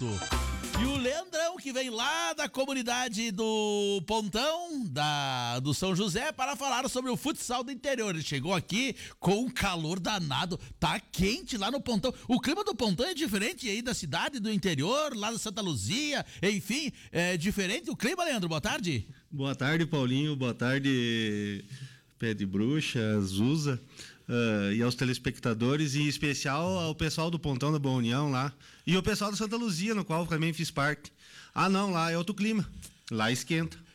alto. E o Leandrão, que vem lá da comunidade do Pontão, do São José, para falar sobre o futsal do interior. Ele chegou aqui com um calor danado, tá quente lá no Pontão. O clima do Pontão é diferente aí da cidade, do interior, lá da Santa Luzia, enfim, é diferente o clima, Leandro. Boa tarde. Boa tarde, Paulinho. Boa tarde, Pé de Bruxa, Zuza. E aos telespectadores, e em especial ao pessoal do Pontão da Boa União lá, e o pessoal da Santa Luzia, no qual também fiz parte. Não, lá é outro clima, lá esquenta.